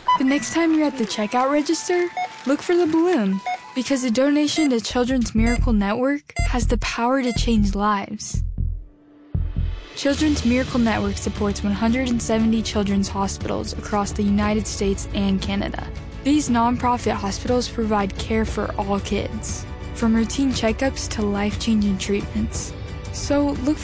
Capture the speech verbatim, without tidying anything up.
The next time you're at the checkout register, look for the balloon, because a donation to Children's Miracle Network has the power to change lives. Children's Miracle Network supports one hundred seventy children's hospitals across the United States and Canada. These nonprofit hospitals provide care for all kids, from routine checkups to life-changing treatments. So look